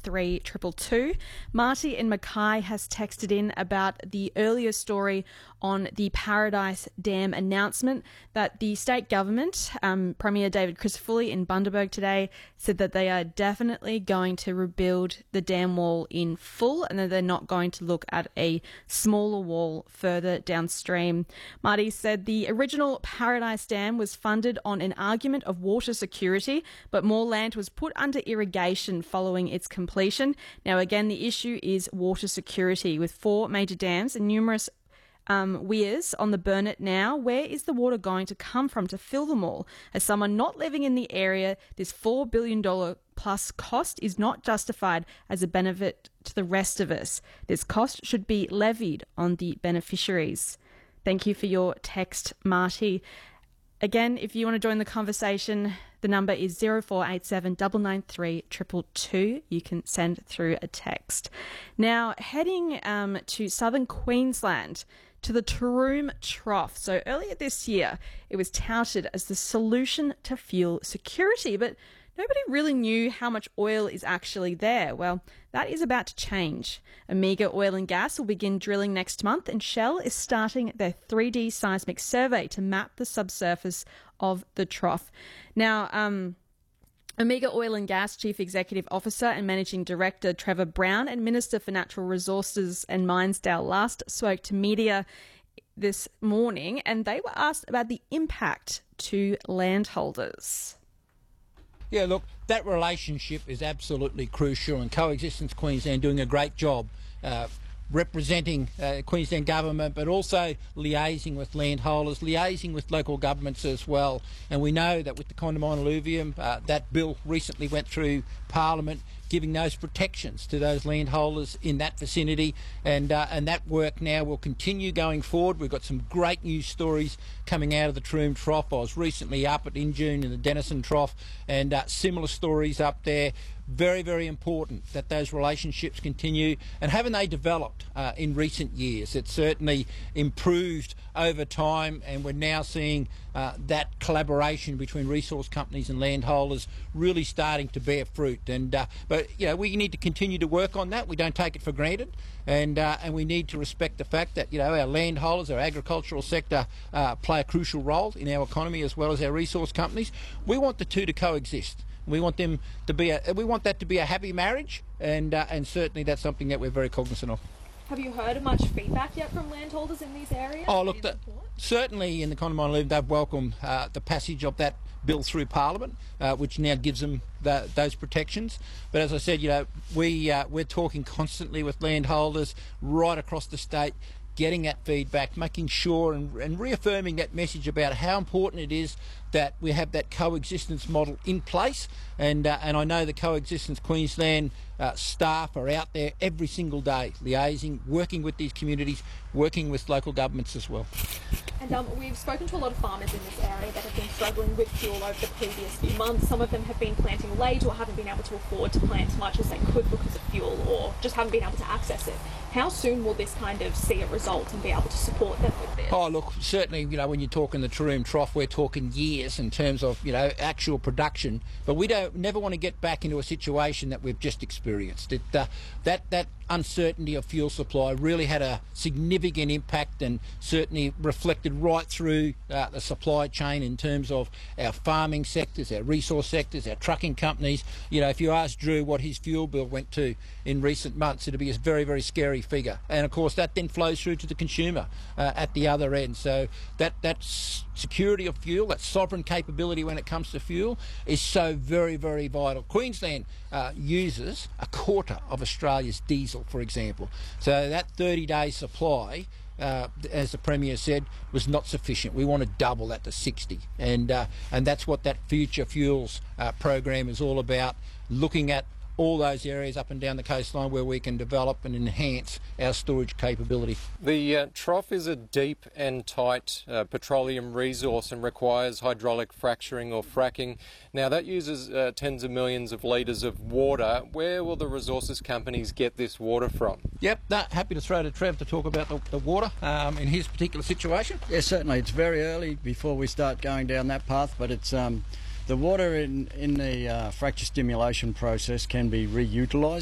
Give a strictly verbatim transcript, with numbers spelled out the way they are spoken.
three two two. Marty in Mackay has texted in about the earlier story on the Paradise Dam announcement that the state government, um, Premier David Crisafulli in Bundaberg today, said that they are definitely going to rebuild the dam wall in full and that they're not going to look at a smaller wall further downstream. Marty said the original Paradise Dam was funded on an argument of water security, but more land was put under irrigation following its completion. Now, again, the issue is water security with four major dams and numerous Um, weirs on the Burnett now. Where is the water going to come from to fill them all? As someone not living in the area, this four billion dollars plus cost is not justified as a benefit to the rest of us. This cost should be levied on the beneficiaries. Thank you for your text, Marty. Again, if you want to join the conversation, the number is zero four eight seven nine nine three two two two. You can send through a text. Now, heading um, to southern Queensland, to the Taroom Trough. So earlier this year, it was touted as the solution to fuel security, but nobody really knew how much oil is actually there. Well, that is about to change. Omega Oil and Gas will begin drilling next month, and Shell is starting their three D seismic survey to map the subsurface of the trough. Now, um... Omega Oil and Gas Chief Executive Officer and Managing Director Trevor Brown and Minister for Natural Resources and Minesdale last spoke to media this morning, and they were asked about the impact to landholders. Yeah, look, that relationship is absolutely crucial, and Coexistence Queensland doing a great job uh, representing uh, Queensland Government, but also liaising with landholders, liaising with local governments as well. And we know that with the Condamine alluvium, uh, that bill recently went through Parliament, giving those protections to those landholders in that vicinity, and uh, and that work now will continue going forward. We've got some great news stories coming out of the Taroom Trough. I was recently up at Injune in the Denison Trough, and uh, similar stories up there. Very, very important that those relationships continue, and haven't they developed uh, in recent years? It's certainly improved over time, and we're now seeing uh, that collaboration between resource companies and landholders really starting to bear fruit. And uh, but you know, we need to continue to work on that. We don't take it for granted, and uh, and we need to respect the fact that you know our landholders, our agricultural sector uh, play a crucial role in our economy as well as our resource companies. We want the two to coexist. We want them to be a, we want that to be a happy marriage, and uh, and certainly that's something that we're very cognizant of. Have you heard much feedback yet from landholders in these areas? Oh, look, the, certainly in the Condamine alluvium, they've welcomed uh, the passage of that bill through Parliament, uh, which now gives them the, those protections. But as I said, you know, we uh, we're talking constantly with landholders right across the state, getting that feedback, making sure and, and reaffirming that message about how important it is that we have that coexistence model in place. And uh, and I know the Coexistence Queensland uh, staff are out there every single day, liaising, working with these communities, working with local governments as well. And um, we've spoken to a lot of farmers in this area that have been struggling with fuel over the previous few months. Some of them have been planting late or haven't been able to afford to plant as much as they could because of fuel, or just haven't been able to access it. How soon will this kind of see a result and be able to support them with this? Oh, look, certainly, you know, when you're talking the Taroom Trough, we're talking years in terms of, you know, actual production. But we don't never want to get back into a situation that we've just experienced. It, uh, that, that uncertainty of fuel supply really had a significant impact, and certainly reflected right through uh, the supply chain in terms of our farming sectors, our resource sectors, our trucking companies. You know, if you ask Drew what his fuel bill went to in recent months, it'll be a very, very scary figure. And of course that then flows through to the consumer uh, at the other end. So that, that security of fuel, that sovereign capability when it comes to fuel, is so very, very vital. Queensland uh, uses a quarter of Australia's diesel, for example. So that thirty day supply, uh, as the Premier said, was not sufficient. We want to double that to sixty, and uh, and that's what that Future Fuels uh, program is all about, looking at all those areas up and down the coastline where we can develop and enhance our storage capability. The uh, trough is a deep and tight uh, petroleum resource and requires hydraulic fracturing or fracking. Now that uses uh, tens of millions of litres of water. Where will the resources companies get this water from? Yep, no, happy to throw to Trev to talk about the, the water um, in his particular situation. Yeah, certainly. It's very early before we start going down that path, but it's um, the water in, in the uh, fracture stimulation process can be reutilised.